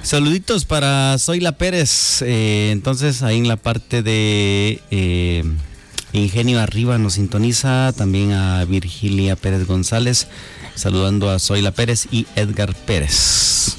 Saluditos para Zoila Pérez. Entonces, ahí en la parte de Ingenio Arriba nos sintoniza. También a Virgilia Pérez González, saludando a Zoila Pérez y Edgar Pérez.